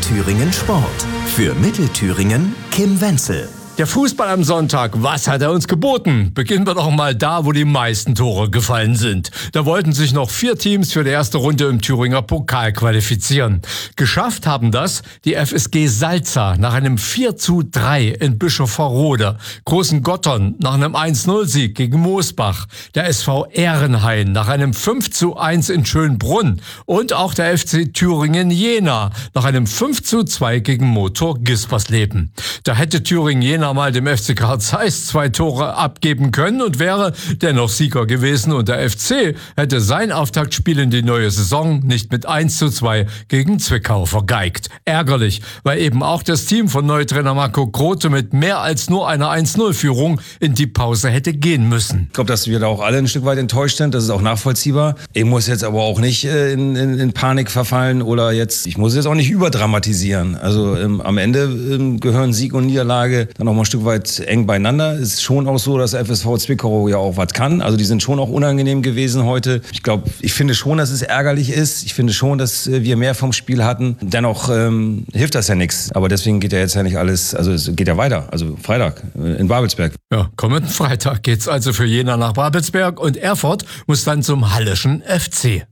Thüringen Sport. Für Mittelthüringen Kim Wenzel. Der Fußball am Sonntag, was hat er uns geboten? Beginnen wir doch mal da, wo die meisten Tore gefallen sind. Da wollten sich noch 4 Teams für die erste Runde im Thüringer Pokal qualifizieren. Geschafft haben das die FSG Salza nach einem 4:3 in Bischofferode, Großen Gottorn nach einem 1:0-Sieg gegen Moosbach, der SV Ehrenhain nach einem 5:1 in Schönbrunn und auch der FC Thüringen Jena nach einem 5:2 gegen Motor Gispersleben. Da hätte Thüringen Jena mal dem FC Karl Zeiss 2 Tore abgeben können und wäre dennoch Sieger gewesen, und der FC hätte sein Auftaktspiel in die neue Saison nicht mit 1:2 gegen Zwickau vergeigt. Ärgerlich, weil eben auch das Team von Neutrainer Marco Grote mit mehr als nur einer 1:0-Führung in die Pause hätte gehen müssen. Ich glaube, dass wir da auch alle ein Stück weit enttäuscht sind, das ist auch nachvollziehbar. Ich muss jetzt aber auch nicht in Panik verfallen oder ich muss jetzt auch nicht überdramatisieren. Also am Ende gehören Sieg und Niederlage dann auch mal ein Stück weit eng beieinander. Es ist schon auch so, dass der FSV Zwickau ja auch was kann. Also die sind schon auch unangenehm gewesen heute. Ich finde schon, dass es ärgerlich ist. Ich finde schon, dass wir mehr vom Spiel hatten. Dennoch hilft das ja nichts. Aber deswegen geht ja jetzt ja nicht alles, also es geht ja weiter. Also Freitag in Babelsberg. Ja, kommenden Freitag geht's also für Jena nach Babelsberg und Erfurt muss dann zum Halleschen FC.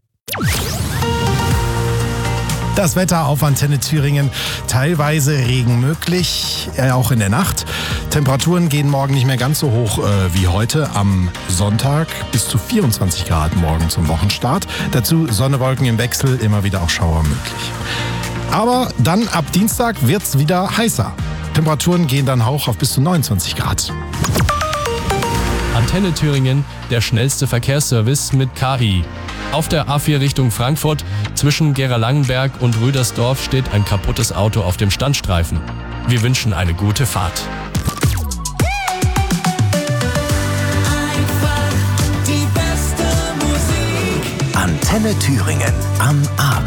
Das Wetter auf Antenne Thüringen, teilweise Regen möglich, auch in der Nacht. Temperaturen gehen morgen nicht mehr ganz so hoch wie heute am Sonntag, bis zu 24 Grad morgen zum Wochenstart. Dazu Sonne, Wolken im Wechsel, immer wieder auch Schauer möglich. Aber dann ab Dienstag wird's wieder heißer. Temperaturen gehen dann hoch auf bis zu 29 Grad. Antenne Thüringen, der schnellste Verkehrsservice mit KI. Auf der A4 Richtung Frankfurt zwischen Gera-Langenberg und Rüdersdorf steht ein kaputtes Auto auf dem Standstreifen. Wir wünschen eine gute Fahrt. Antenne Thüringen am Abend.